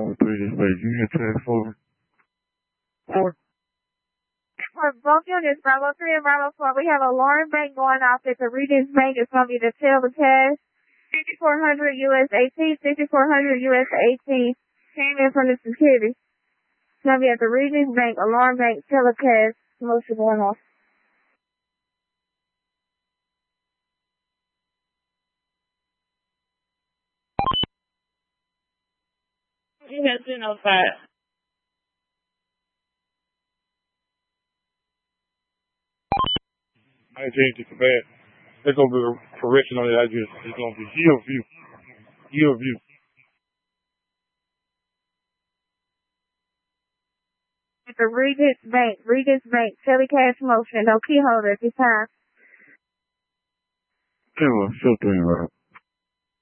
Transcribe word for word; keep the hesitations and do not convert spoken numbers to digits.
one three, this way. Union transfer. Four. For both units, Bravo three and Bravo four, we have a alarm bank going off at the Regis Bank. It's going to be the telecast. fifty-four hundred U S eighteen, fifty-four hundred U S eighteen. Came in from the security. It's going to be at the Regis Bank, alarm bank, telecast. Motion going off. You have two oh five. I ain't changed it to bad. There's gonna be a correction on the address. It's gonna be Hill View. Hill View. At the Regis Bank, Regis Bank, telecast motion, no key holder at this time. Ten one, still three, right?